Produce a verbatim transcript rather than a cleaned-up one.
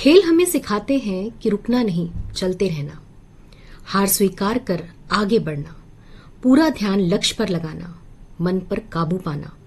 खेल हमें सिखाते हैं कि रुकना नहीं, चलते रहना, हार स्वीकार कर आगे बढ़ना, पूरा ध्यान लक्ष्य पर लगाना, मन पर काबू पाना,